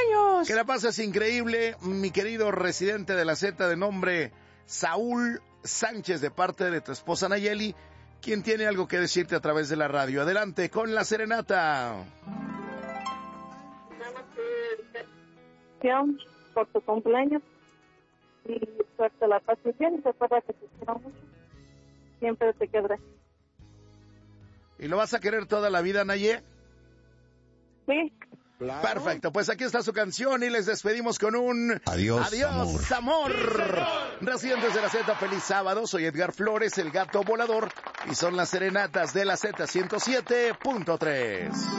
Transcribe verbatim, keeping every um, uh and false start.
cumpleaños! Que la pases increíble, mi querido residente de la Z de nombre Saúl Sánchez, de parte de tu esposa Nayeli, quien tiene algo que decirte a través de la radio. Adelante con la serenata. Por tu cumpleaños y suerte, la paz y bien, y recuerda que te quiero mucho, siempre te quedaré. ¿Y lo vas a querer toda la vida, Naye? Sí. Claro. Perfecto, pues aquí está su canción y les despedimos con un adiós, adiós, amor. amor. Residentes de la Z, feliz sábado. Soy Edgar Flores, el gato volador, y son las serenatas de la Z ciento siete punto tres.